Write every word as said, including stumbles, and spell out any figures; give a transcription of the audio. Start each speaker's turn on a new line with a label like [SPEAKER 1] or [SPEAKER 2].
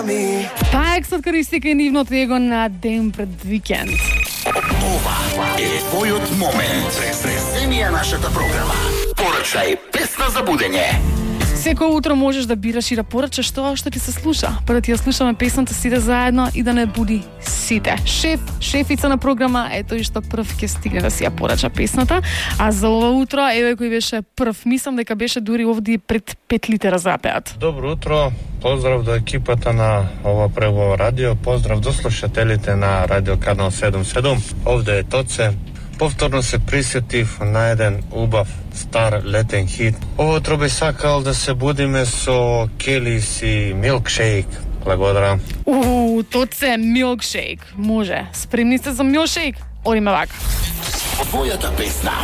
[SPEAKER 1] Та ексоткаристика е нивното его на ден пред викенд.
[SPEAKER 2] Ова е твојот момент. Преземија нашата програма. Порачај песна за будење.
[SPEAKER 1] Секој утро можеш да бираш и да порачаш тоа што ти се слуша. Па да ти ја слушаме песната сите заедно и да не буди сите. Шеф, шефица на програма е тој што прв ќе стигне да си ја порача песната, а за ова утро еве кој беше прв. Мислам дека беше дури овде пред пет литера запеат.
[SPEAKER 3] Добро утро. Поздрав до екипата на ова преубаво радио. Поздрав до слушателите на Радио Канал седум седум. Овде е Тоце. Повторно се присетив на еден убав стар летен хит. Ово утро би сакал да се будиме со Келис и Милкшейк. Благодарам.
[SPEAKER 1] Уу, Тоце, Милкшейк. Може. Спремни сте за Милкшейк? Одиме вака.
[SPEAKER 2] Твојата песна.